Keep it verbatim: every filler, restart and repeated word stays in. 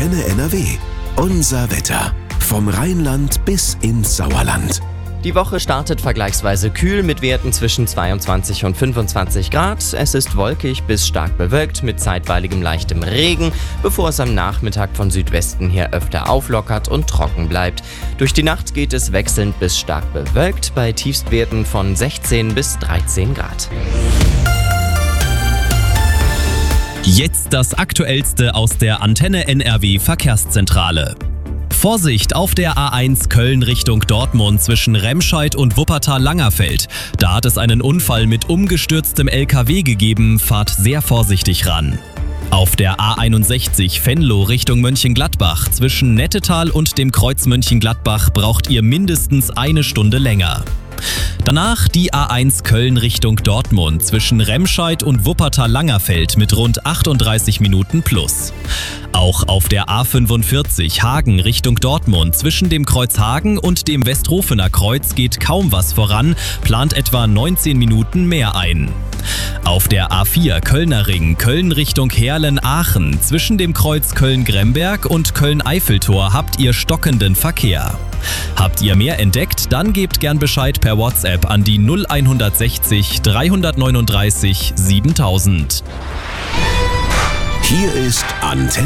Antenne N R W. Unser Wetter. Vom Rheinland bis ins Sauerland. Die Woche startet vergleichsweise kühl mit Werten zwischen zweiundzwanzig und fünfundzwanzig Grad. Es ist wolkig bis stark bewölkt mit zeitweiligem leichtem Regen, bevor es am Nachmittag von Südwesten her öfter auflockert und trocken bleibt. Durch die Nacht geht es wechselnd bis stark bewölkt bei Tiefstwerten von sechzehn bis dreizehn Grad. Jetzt das Aktuellste aus der Antenne N R W Verkehrszentrale. Vorsicht auf der A eins Köln Richtung Dortmund zwischen Remscheid und Wuppertal-Langerfeld. Da hat es einen Unfall mit umgestürztem L K W gegeben, fahrt sehr vorsichtig ran. Auf der A einundsechzig Venlo Richtung Mönchengladbach zwischen Nettetal und dem Kreuz Mönchengladbach braucht ihr mindestens eine Stunde länger. Danach die A eins Köln Richtung Dortmund zwischen Remscheid und Wuppertal-Langerfeld mit rund achtunddreißig Minuten plus. Auch auf der A fünfundvierzig Hagen Richtung Dortmund zwischen dem Kreuz Hagen und dem Westrofener Kreuz geht kaum was voran, plant etwa neunzehn Minuten mehr ein. Auf der A vier Kölner Ring Köln Richtung Heerlen-Aachen zwischen dem Kreuz Köln-Gremberg und Köln-Eiffeltor habt ihr stockenden Verkehr. Habt ihr mehr entdeckt? Dann gebt gern Bescheid per WhatsApp an die null sechzig dreihundertneununddreißig siebentausend. Hier ist Antenne